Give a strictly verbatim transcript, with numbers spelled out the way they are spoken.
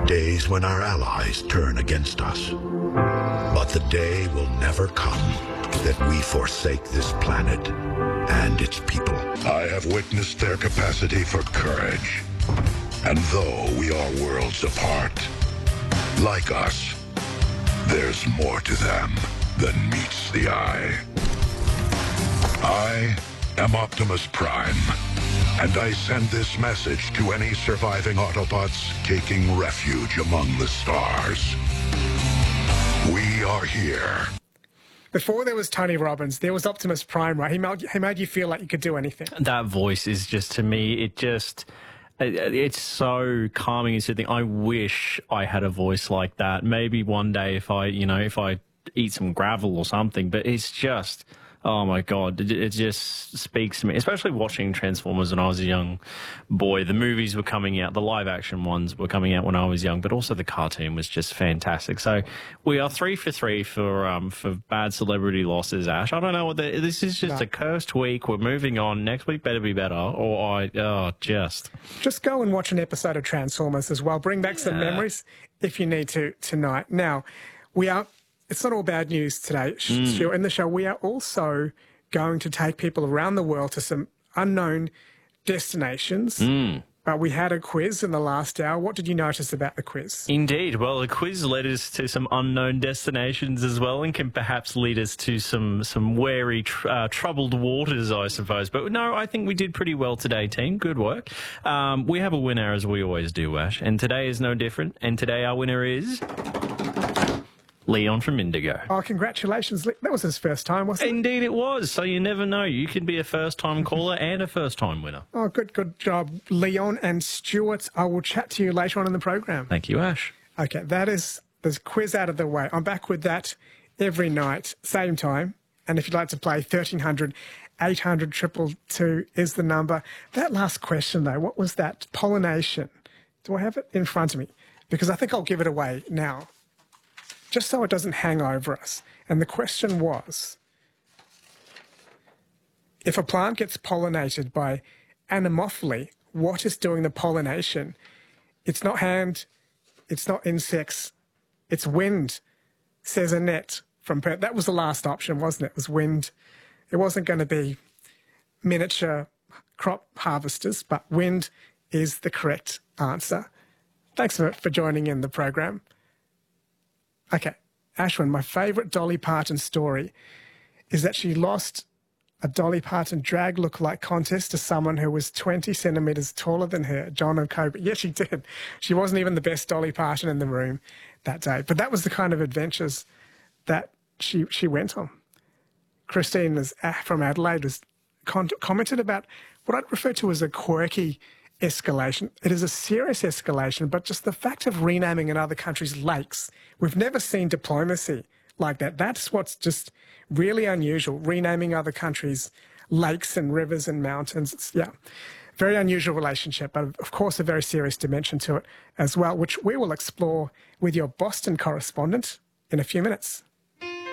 days when our allies turn against us. But the day will never come that we forsake this planet and its people. I have witnessed their capacity for courage. And though we are worlds apart, like us, there's more to them than meets the eye. I am Optimus Prime, and I send this message to any surviving Autobots taking refuge among the stars. We are here. Before there was Tony Robbins, there was Optimus Prime, right? He made, he made you feel like you could do anything. That voice is just, to me, it just... It's so calming and soothing. I wish I had a voice like that. Maybe one day if I, you know, if I eat some gravel or something, but it's just... Oh my God, it, it just speaks to me, especially watching Transformers when I was a young boy. The movies were coming out, the live action ones were coming out when I was young, but also the cartoon was just fantastic. So we are three for three for um, for bad celebrity losses, Ash. I don't know what the, this is just no. a cursed week. We're moving on. Next week better be better, or I, oh, just. Just go and watch an episode of Transformers as well. Bring back yeah. some memories if you need to tonight. Now, we are... It's not all bad news today, mm. In the show, we are also going to take people around the world to some unknown destinations. Mm. But we had a quiz in the last hour. What did you notice about the quiz? Indeed. Well, the quiz led us to some unknown destinations as well, and can perhaps lead us to some, some wary, tr uh, troubled waters, I suppose. But no, I think we did pretty well today, team. Good work. Um, we have a winner, as we always do, Ash. And today is no different. And today our winner is... Leon from Indigo. Oh, congratulations. That was his first time, wasn't it? Indeed it was. So you never know. You could be a first-time caller and a first-time winner. Oh, good, good job, Leon and Stuart. I will chat to you later on in the program. Thank you, Ash. Okay, that is the quiz out of the way. I'm back with that every night, same time. And if you'd like to play, thirteen hundred, eight hundred, two two two is the number. That last question, though, what was that? Pollination. Do I have it in front of me? Because I think I'll give it away now, just so it doesn't hang over us. And the question was, if a plant gets pollinated by anemophily, what is doing the pollination? It's not hand, it's not insects, it's wind, says Annette from Perth. That was the last option, wasn't it? It was wind. It wasn't going to be miniature crop harvesters, but wind is the correct answer. Thanks for, for joining in the program. Okay, Ashwin, my favourite Dolly Parton story is that she lost a Dolly Parton drag look-alike contest to someone who was twenty centimetres taller than her, John O'Cobar. Yes, she did. She wasn't even the best Dolly Parton in the room that day. But that was the kind of adventures that she, she went on. Christine was, uh, from Adelaide was con commented about what I'd refer to as a quirky escalation. It is a serious escalation, but just the fact of renaming in other countries lakes, we've never seen diplomacy like that. That's what's just really unusual, renaming other countries lakes and rivers and mountains. It's, yeah, very unusual relationship, but of course a very serious dimension to it as well, which we will explore with your Boston correspondent in a few minutes.